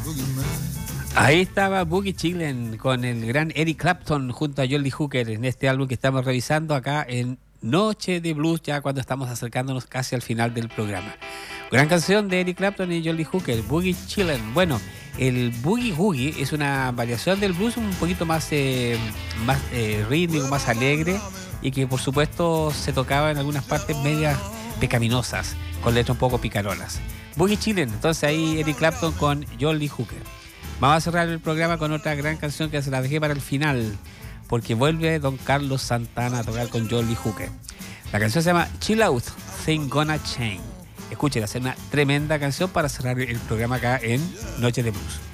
Ahí estaba Boogie Chillen con el gran Eric Clapton junto a Jolly Hooker en este álbum que estamos revisando acá en Noche de Blues, ya cuando estamos acercándonos casi al final del programa. Gran canción de Eric Clapton y Jolly Hooker, Boogie Chillen. Bueno, el Boogie Woogie es una variación del blues un poquito más rítmico, más alegre, y que por supuesto se tocaba en algunas partes medias pecaminosas, con letras un poco picarolas. Boogie Chillen, entonces ahí Eric Clapton con Jolly Hooker. Vamos a cerrar el programa con otra gran canción que se la dejé para el final, porque vuelve Don Carlos Santana a tocar con Jolly Hooker. La canción se llama Chill Out, Things Gonna Change. Escúchenla, es una tremenda canción para cerrar el programa acá en Noche de Blues.